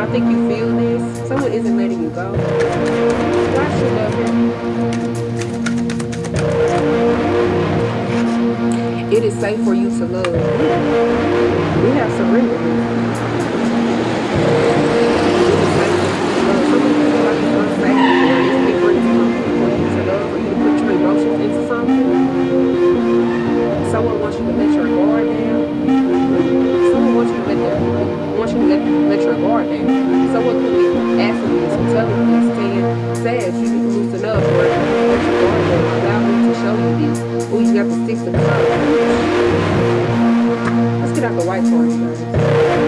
don't think you feel this. Someone isn't letting you go. Why should love him? It is safe for you to love. We have surrender here. It is safe for you to love. Some people feel like it's unsafe or it's different for you to love, for you to put your emotions into something. Someone wants you to let your guard down. Someone wants you to let your guard down. Someone could be asking you this or telling you this, saying, "Says you need to loosen up or let your guard down. Allow me to show you this." Oh, you got the 6 of Cups. Let's get out the white card, you guys.